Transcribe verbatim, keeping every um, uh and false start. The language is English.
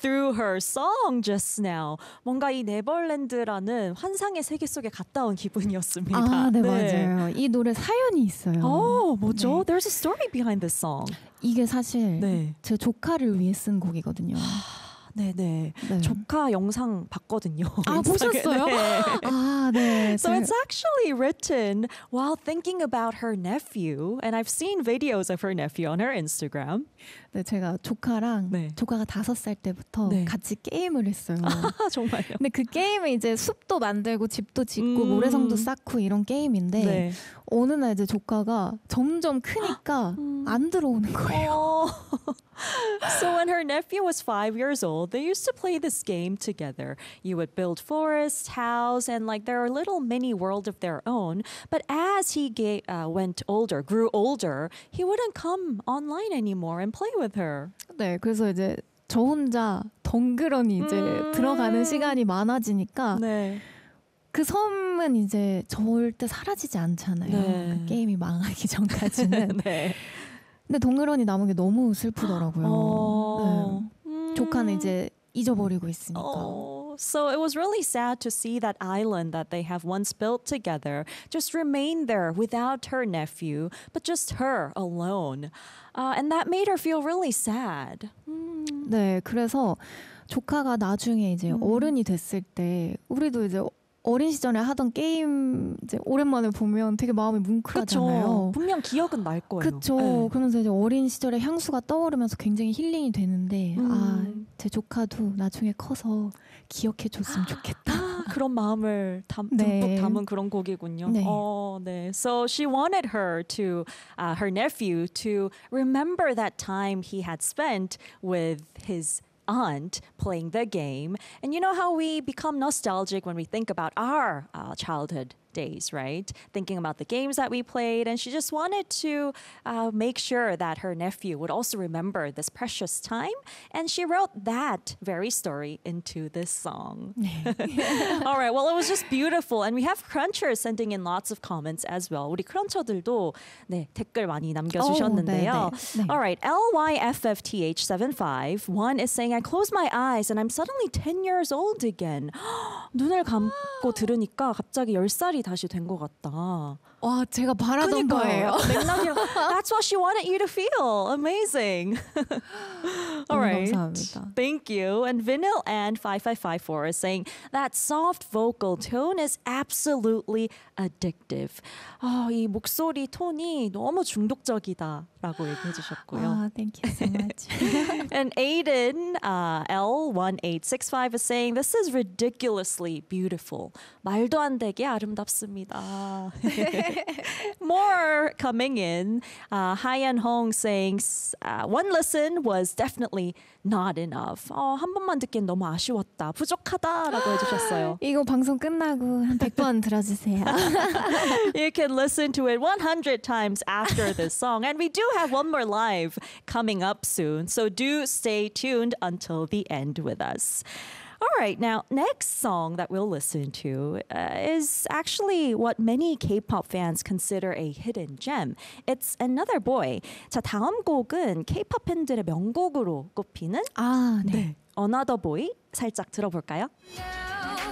through her song just now. 뭔가 이 네버랜드라는 환상의 세계 속에 갔다 온 기분이었습니다. 아, 네, 네. 맞아요. 이 노래 사연이 있어요. 어, 뭐죠? 네. There's a story behind this song. 이게 사실 네. 제 조카를 위해 쓴 곡이거든요. 네네. 네. 조카 영상 봤거든요. 아, 보셨어요? 네. 아, 네. So it's actually written while thinking about her nephew, and I've seen videos of her nephew on her Instagram. 네, 제가 조카랑 네. 조카가 다섯 살 때부터 네. 같이 게임을 했어요. 아, 정말요? 근데 그 게임은 이제 숲도 만들고 집도 짓고 음. 모래성도 쌓고 이런 게임인데 네. 어느 날 이제 조카가 점점 크니까 음. 안 들어오는 거예요. So when her nephew was five years old, they used to play this game together. You would build forests, house, and like their little mini world of their own. But as he ga- uh, went older, grew older, he wouldn't come online anymore and play with her. 네, 그래서 이제 저 혼자 덩그러니 이제 음. 들어가는 시간이 많아지니까 네. 그 섬은 이제 절대 사라지지 않잖아요. 네. 그 게임이 망하기 전까지는. 네. 근데 덩그러니 남은 게 너무 슬프더라고요. 어. 네. 음. 조카는 이제 잊어버리고 있으니까. Oh, so it was really sad to see that island that they have once built together just remain there without her nephew, but just her alone. Uh, and that made her feel really sad. 음. 네, 그래서 조카가 나중에 이제 음. 어른이 됐을 때 우리도 이제 어린 시절에 하던 게임 이제 오랜만에 보면 되게 마음이 뭉클하잖아요. 그쵸. 분명 기억은 날 거예요. 그렇죠. 네. 그러면서 이제 어린 시절의 향수가 떠오르면서 굉장히 힐링이 되는데 음. 아, 제 조카도 나중에 커서 기억해 줬으면 좋겠다. 아, 그런 마음을 담, 네. 듬뿍 담은 그런 곡이군요. 네. 어, 네. So she wanted her to, uh, her nephew to remember that time he had spent with his aunt playing the game. And you know how we become nostalgic when we think about our uh, childhood days, right? Thinking about the games that we played. And she just wanted to uh, make sure that her nephew would also remember this precious time. And she wrote that very story into this song. All right. Well, it was just beautiful. And we have crunchers sending in lots of comments as well. 우리 크런처들도 네, 댓글 많이 남겨주셨는데요. 오, 네, 네, 네. All right. L Y F F T H seven five one is saying, I close my eyes and I'm suddenly ten years old again. 눈을 감고 들으니까 갑자기 열 살이 다시 된 것 같다. 와, 제가 바라던 거예요. 맥락이랑 That's what she wanted you to feel. Amazing. All right. 감사합니다. Thank you. And Vinyl and five five five four is saying that soft vocal tone is absolutely addictive. 아, 이 목소리 톤이 너무 중독적이다라고 얘기해 주셨고요. 아, thank you so much. And Aiden uh, L one eight six five is saying this is ridiculously beautiful. 말도 안 되게 아름답습니다. More coming in. Uh, Hyan Hong saying uh, one listen was definitely not enough. 어, 한 번만 듣기엔 너무 아쉬웠다. 부족하다라고 해주셨어요. 이거 방송 끝나고 한 백 번 들어주세요. You can listen to it one hundred times after this song. And we do have one more live coming up soon. So do stay tuned until the end with us. All right, now, next song that we'll listen to uh, is actually what many K-pop fans consider a hidden gem. It's Another Boy. 자, 다음 곡은 K-pop 팬들의 명곡으로 꼽히는 아, 네. 네. Another Boy 살짝 들어볼까요? Yeah.